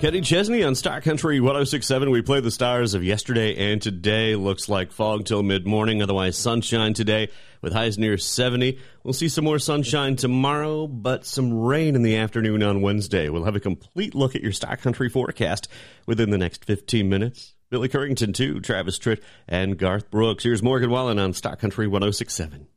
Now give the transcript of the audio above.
Kenny Chesney on Star Country 106.7. We play the stars of yesterday and today. Looks like fog till mid-morning, otherwise sunshine today with highs near 70. We'll see some more sunshine tomorrow, but some rain in the afternoon on Wednesday. We'll have a complete look at your Star Country forecast within the next 15 minutes. Billy Currington, too, Travis Tritt, and Garth Brooks. Here's Morgan Wallen on Star Country 106.7.